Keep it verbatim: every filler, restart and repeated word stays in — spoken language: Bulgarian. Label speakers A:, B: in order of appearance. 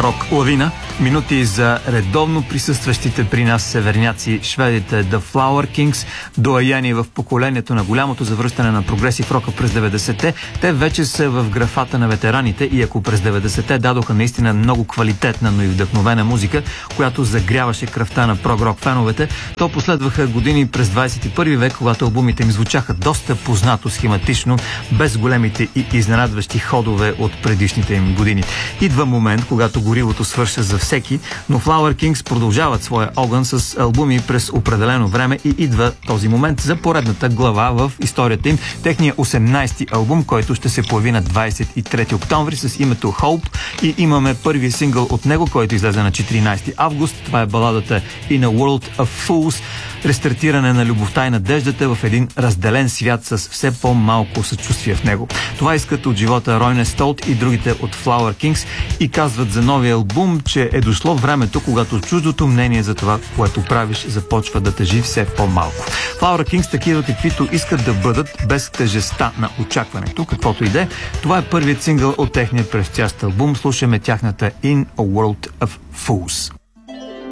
A: рок лавина. Минути за редовно присъстващите при нас северняци шведите The Flower Kings, доаяни в поколението на голямото завръщане на прогресив рока през деветдесетте. Те вече са в графата на ветераните и ако през деветдесетте дадоха наистина много квалитетна, но и вдъхновена музика, която загряваше кръвта на прог-рок феновете, то последваха години през двадесет и първи век, когато албумите им звучаха доста познато схематично, без големите и изненадващи ходове от предишните им години. Идва момент, когато горивото свърша за всеки, но Flower Kings продължават своя огън с албуми през определено време и идва този момент за поредната глава в историята им. Техният осемнадесети албум, който ще се появи на двадесет и трети октомври с името Hope, и имаме първия сингъл от него, който излезе на четиринадесети август. Това е баладата In a World of Fools, рестартиране на любовта и надеждата в един разделен свят с все по-малко съчувствие в него. Това искат от живота Ройне Столт и другите от Flower Kings и казват за новия албум, че е дошло времето, когато чуждото мнение за това, което правиш, започва да тежи все по-малко. Flower Kings такива каквито искат да бъдат, без тежестта на очакването, каквото и да е. Това е първият сингъл от техния предстоящ албум. Слушаме тяхната In a World of Fools.